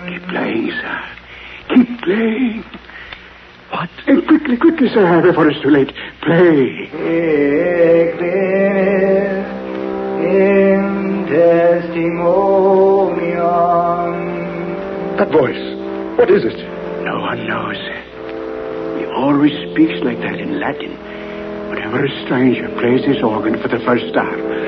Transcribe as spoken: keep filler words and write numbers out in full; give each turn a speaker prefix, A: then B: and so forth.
A: Keep playing, sir. Keep playing.
B: What?
A: And quickly, quickly, sir, before it's too late. Play.
C: In testimonium.
B: That voice. What is it?
A: No one knows. He always speaks like that in Latin. Whenever a stranger plays his organ for the first time.